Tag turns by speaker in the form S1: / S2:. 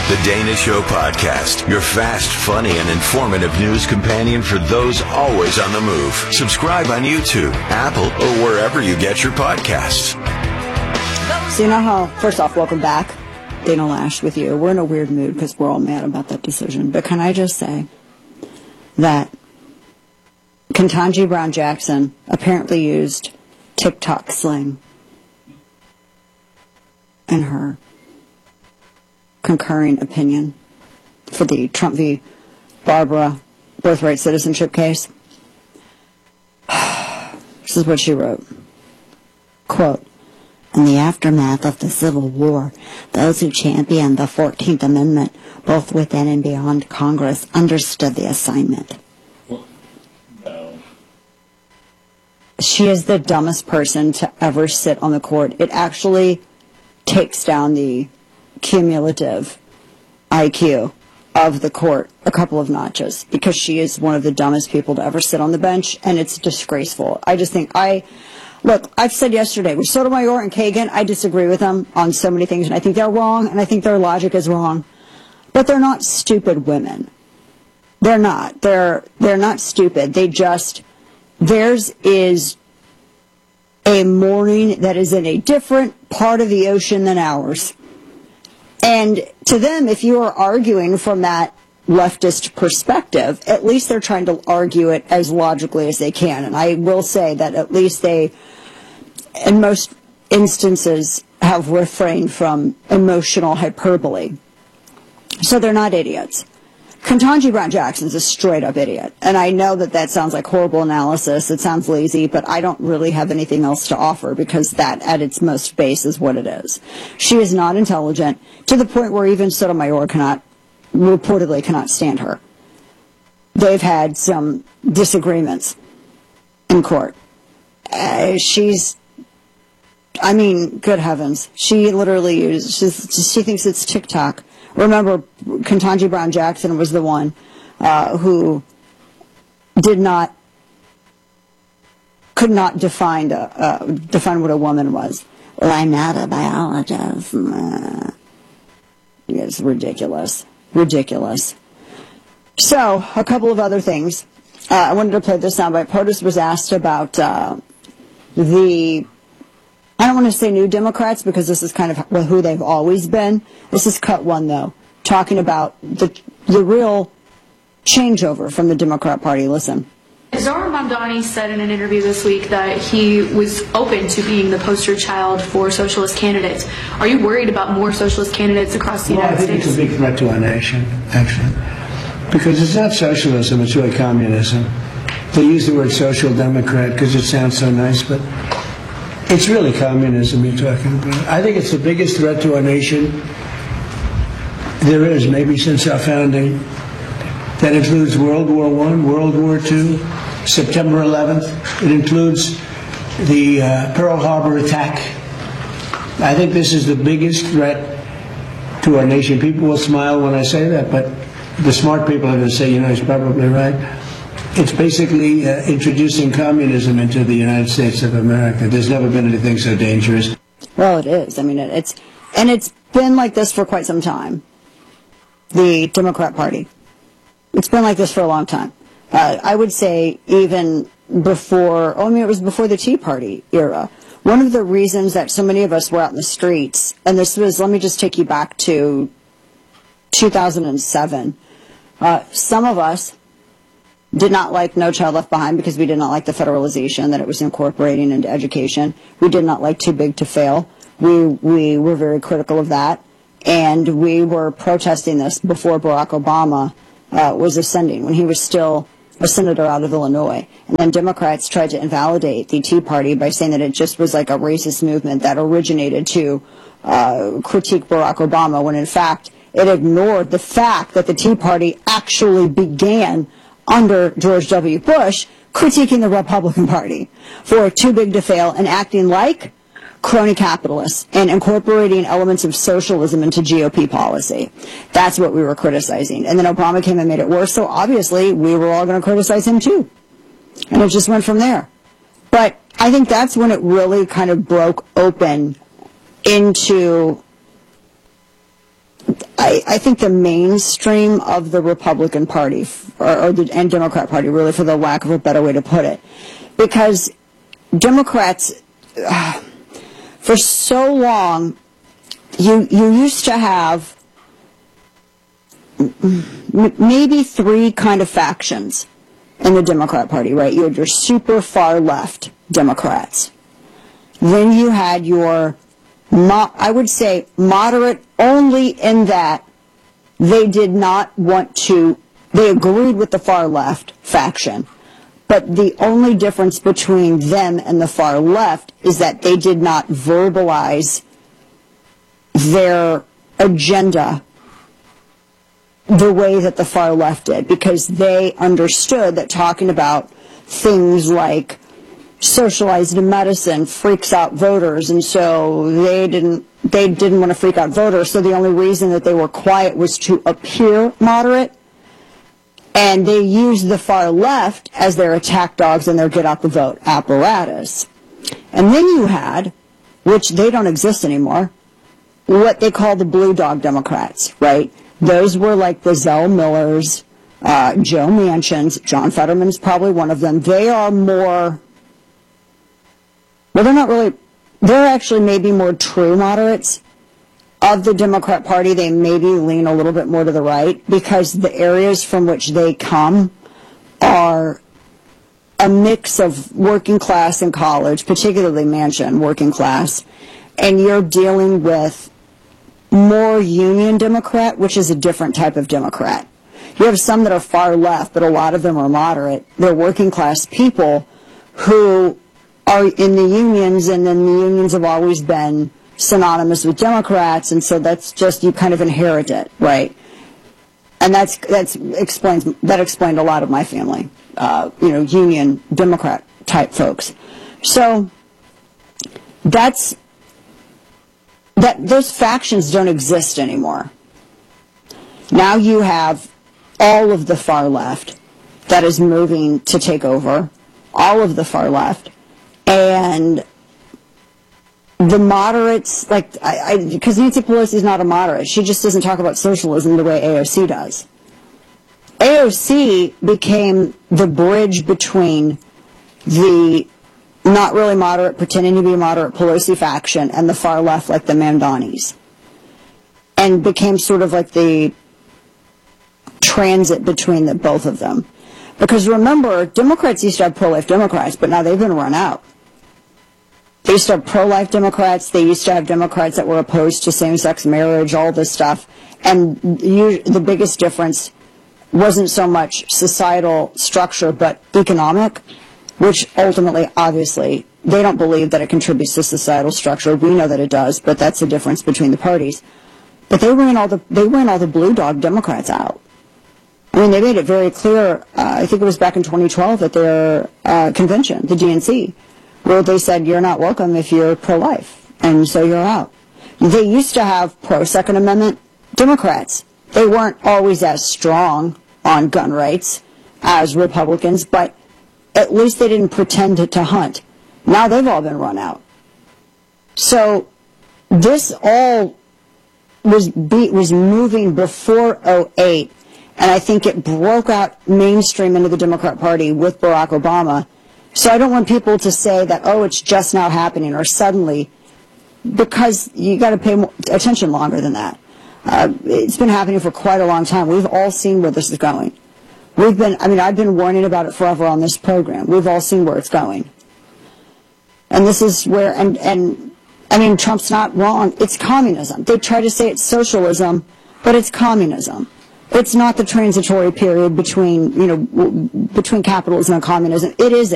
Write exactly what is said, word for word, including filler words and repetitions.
S1: The Dana Show Podcast, your fast, funny, and informative news companion for those always on the move. Subscribe on YouTube, Apple, or wherever you get your podcasts.
S2: So you know how, first off, welcome back. Dana Loesch with you. We're in a weird mood because we're all mad about that decision. But can I just say that Ketanji Brown Jackson apparently used TikTok slang in her concurring opinion for the Trump v. Barbara birthright citizenship case. This is what she wrote. Quote, "In the aftermath of the Civil War, those who championed the fourteenth Amendment, both within and beyond Congress, understood the assignment." No. She is the dumbest person to ever sit on the court. It actually takes down the cumulative I Q of the court a couple of notches because she is one of the dumbest people to ever sit on the bench, and it's disgraceful. I just think I... Look, I've said yesterday, with Sotomayor and Kagan, I disagree with them on so many things, and I think they're wrong, and I think their logic is wrong. But they're not stupid women. They're not. They're, they're not stupid. They just... Theirs is a morning that is in a different part of the ocean than ours. And to them, if you are arguing from that leftist perspective, at least they're trying to argue it as logically as they can. And I will say that at least they, in most instances, have refrained from emotional hyperbole. So they're not idiots. Ketanji Brown Jackson's a straight-up idiot. And I know that that sounds like horrible analysis. It sounds lazy, but I don't really have anything else to offer because that, at its most base, is what it is. She is not intelligent to the point where even Sotomayor cannot, reportedly cannot stand her. They've had some disagreements in court. Uh, she's, I mean, good heavens. She literally uses, she thinks it's TikTok. Remember, Ketanji Brown Jackson was the one uh, who did not, could not define, uh, uh, define what a woman was. Well, I'm not a biologist. Uh, it's ridiculous. Ridiculous. So, a couple of other things. Uh, I wanted to play this soundbite. POTUS was asked about uh, the... I don't want to say new Democrats because this is kind of who they've always been. This is cut one, though, talking about the the real changeover from the Democrat Party. Listen.
S3: Zohran Mamdani said in an interview this week that he was open to being the poster child for socialist candidates. Are you worried about more socialist candidates across the
S4: well,
S3: United States?
S4: I think States? It's a big threat to our nation, actually, because it's not socialism, it's really communism. They use the word social democrat because it sounds so nice, but it's really communism you're talking about. I think it's the biggest threat to our nation there is, maybe since our founding. That includes World War One, World War Two, September eleventh. It includes the uh, Pearl Harbor attack. I think this is the biggest threat to our nation. People will smile when I say that, but the smart people are going to say, you know, he's probably right. It's basically uh, introducing communism into the United States of America. There's never been anything so dangerous.
S2: Well, it is. I mean, it, it's, and it's been like this for quite some time. The Democrat Party. It's been like this for a long time. Uh, I would say even before, oh, I mean, it was before the Tea Party era. One of the reasons that so many of us were out in the streets, and this was, let me just take you back to two thousand seven. Uh, some of us did not like No Child Left Behind because we did not like the federalization that it was incorporating into education. We did not like Too Big to Fail. We, we were very critical of that. And we were protesting this before Barack Obama uh, was ascending, when he was still a senator out of Illinois. And then Democrats tried to invalidate the Tea Party by saying that it just was like a racist movement that originated to uh, critique Barack Obama, when in fact it ignored the fact that the Tea Party actually began under George W. Bush, critiquing the Republican Party for too big to fail and acting like crony capitalists and incorporating elements of socialism into G O P policy. That's what we were criticizing. And then Obama came and made it worse, so obviously we were all going to criticize him too. And it just went from there. But I think that's when it really kind of broke open into, I, I think the mainstream of the Republican Party or, or the and Democrat Party, really, for the lack of a better way to put it, because Democrats, uh, for so long, you you used to have m- maybe three kind of factions in the Democrat Party, right? You had your super far left Democrats. Then you had your, mo- I would say, moderate only in that they did not want to, they agreed with the far left faction. But the only difference between them and the far left is that they did not verbalize their agenda the way that the far left did, because they understood that talking about things like socialized medicine freaks out voters, and so they didn't they didn't want to freak out voters, so the only reason that they were quiet was to appear moderate, and they used the far left as their attack dogs and their get out the vote apparatus. And then you had, which they don't exist anymore, what they call the blue dog Democrats, right? Those were like the Zell Millers, uh, Joe Manchins, John Fetterman's probably one of them. They are more, well, they're not really, they're actually maybe more true moderates of the Democrat Party. They maybe lean a little bit more to the right because the areas from which they come are a mix of working class and college, particularly Manchin, working class, and you're dealing with more union Democrat, which is a different type of Democrat. You have some that are far left, but a lot of them are moderate. They're working class people who are in the unions, and then the unions have always been synonymous with Democrats, and so that's just, you kind of inherit it, right? And that's that's explains that explained a lot of my family, uh, you know, union Democrat type folks. So that's that those factions don't exist anymore. Now you have all of the far left that is moving to take over, all of the far left, and the moderates, like, I, because Nancy Pelosi is not a moderate. She just doesn't talk about socialism the way A O C does. A O C became the bridge between the not really moderate, pretending to be a moderate Pelosi faction, and the far left, like the Mandanis, and became sort of like the transit between the both of them. Because remember, Democrats used to have pro-life Democrats, but now they've been run out. They used to have pro-life Democrats. They used to have Democrats that were opposed to same-sex marriage, all this stuff. And you, the biggest difference wasn't so much societal structure, but economic, which ultimately, obviously, they don't believe that it contributes to societal structure. We know that it does, but that's the difference between the parties. But they ran all the they ran all the blue dog Democrats out. I mean, they made it very clear. Uh, I think it was back in twenty twelve at their uh, convention, the D N C, where they said you're not welcome if you're pro-life, and so you're out. They used to have pro-Second Amendment Democrats. They weren't always as strong on gun rights as Republicans, but at least they didn't pretend to, to hunt. Now they've all been run out. So this all was be, was moving before oh eight, and I think it broke out mainstream into the Democrat Party with Barack Obama. So I don't want people to say that, oh, it's just now happening or suddenly, because you got to pay more attention longer than that. Uh, it's been happening for quite a long time. We've all seen where this is going. We've been, I mean, I've been warning about it forever on this program. We've all seen where it's going. And this is where, and, and I mean, Trump's not wrong. It's communism. They try to say it's socialism, but it's communism. It's not the transitory period between, you know, between capitalism and communism. It is